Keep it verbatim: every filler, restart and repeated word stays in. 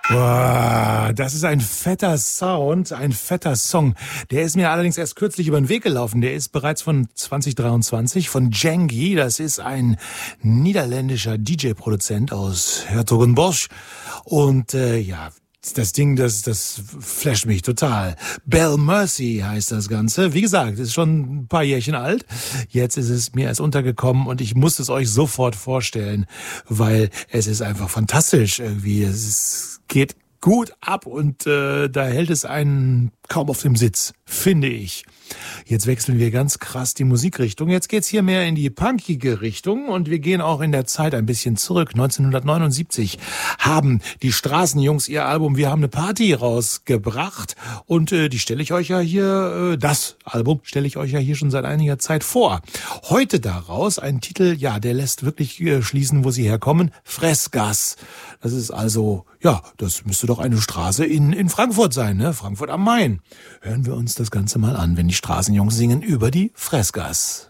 Wow, das ist ein fetter Sound, ein fetter Song. Der ist mir allerdings erst kürzlich über den Weg gelaufen. Der ist bereits von zwanzig dreiundzwanzig von Djangy. Das ist ein niederländischer D J-Produzent aus Hertogenbosch. Und äh, ja, das Ding, das, das flasht mich total. Belle Mercy heißt das Ganze. Wie gesagt, ist schon ein paar Jährchen alt. Jetzt ist es mir erst untergekommen und ich muss es euch sofort vorstellen, weil es ist einfach fantastisch irgendwie. Es ist, geht gut ab und äh, da hält es einen kaum auf dem Sitz, finde ich. Jetzt wechseln wir ganz krass die Musikrichtung. Jetzt geht's hier mehr in die punkige Richtung und wir gehen auch in der Zeit ein bisschen zurück. neunzehnhundertneunundsiebzig haben die Straßenjungs ihr Album Wir haben eine Party rausgebracht und äh, die stelle ich euch ja hier, äh, das Album stelle ich euch ja hier schon seit einiger Zeit vor. Heute daraus ein Titel, ja, der lässt wirklich äh, schließen, wo sie herkommen. Fressgas. Das ist also, ja, das müsste doch eine Straße in, in Frankfurt sein, ne? Frankfurt am Main. Hören wir uns das Ganze mal an, wenn die Straßenjungs singen über die Fressgas.